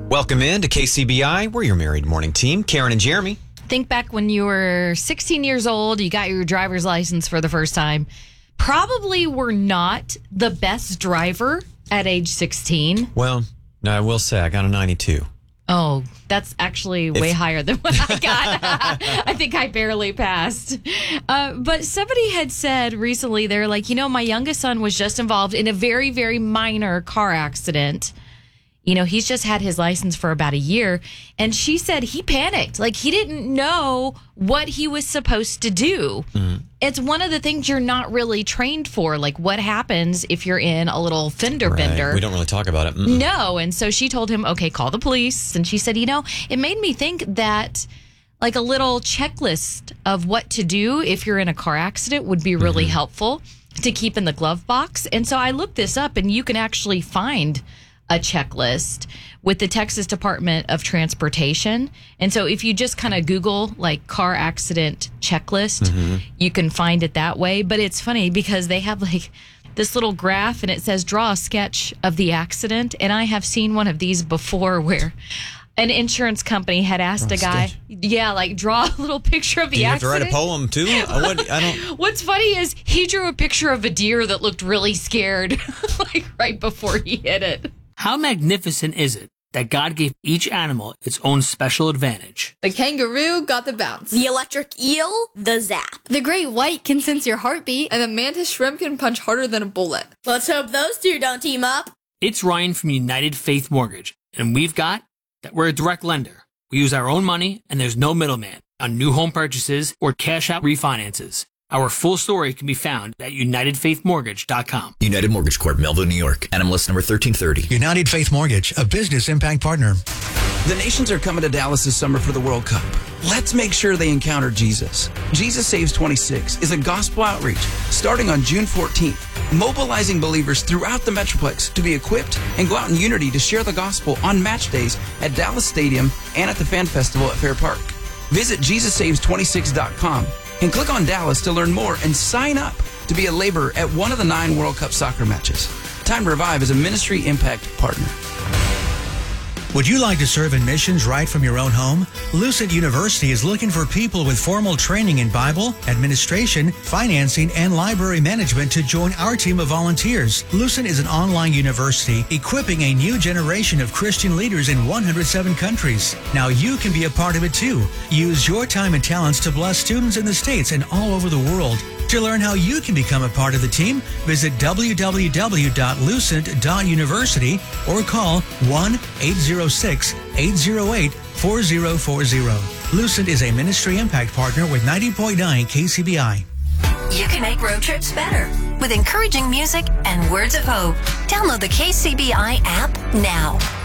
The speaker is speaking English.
Welcome in to KCBI. We're your married morning team, Karen and Jeremy. Think back when you were 16 years old, you got your driver's license for the first time. Probably were not the best driver at age 16. Well, no, I will say I got a 92. Oh, that's actually way higher than what I got. I think I barely passed. But somebody had said recently, they're like, my youngest son was just involved in a very, very minor car accident. He's just had his license for about a year. And she said he panicked. Like, he didn't know what he was supposed to do. Mm-hmm. It's one of the things you're not really trained for. Like, what happens if you're in a little fender bender? We don't really talk about it. Mm-mm. No. And so she told him, okay, call the police. And she said, it made me think that like a little checklist of what to do if you're in a car accident would be really helpful to keep in the glove box. And so I looked this up, and you can actually find a checklist with the Texas Department of Transportation. And so if you just kind of Google like car accident checklist, you can find it that way. But it's funny because they have like this little graph and it says draw a sketch of the accident. And I have seen one of these before where an insurance company had asked a guy, draw a little picture of the accident. You have to write a poem too? I don't. What's funny is he drew a picture of a deer that looked really scared, like right before he hit it. How magnificent is it that God gave each animal its own special advantage? The kangaroo got the bounce. The electric eel, the zap. The great white can sense your heartbeat. And the mantis shrimp can punch harder than a bullet. Let's hope those two don't team up. It's Ryan from United Faith Mortgage, and we've got that we're a direct lender. We use our own money, and there's no middleman on new home purchases or cash out refinances. Our full story can be found at UnitedFaithMortgage.com. United Mortgage Corp, Melville, New York. NMLS number 1330. United Faith Mortgage, a business impact partner. The nations are coming to Dallas this summer for the World Cup. Let's make sure they encounter Jesus. Jesus Saves 26 is a gospel outreach starting on June 14th, mobilizing believers throughout the Metroplex to be equipped and go out in unity to share the gospel on match days at Dallas Stadium and at the Fan Festival at Fair Park. Visit JesusSaves26.com and click on Dallas to learn more and sign up to be a laborer at one of the 9 World Cup soccer matches. Time to Revive is a ministry impact partner. Would you like to serve in missions right from your own home? Lucent University is looking for people with formal training in Bible, administration, financing, and library management to join our team of volunteers. Lucent is an online university equipping a new generation of Christian leaders in 107 countries. Now you can be a part of it too. Use your time and talents to bless students in the States and all over the world. To learn how you can become a part of the team, visit www.lucent.university or call 1-806-808-4040. Lucent is a ministry impact partner with 90.9 KCBI. You can make road trips better with encouraging music and words of hope. Download the KCBI app now.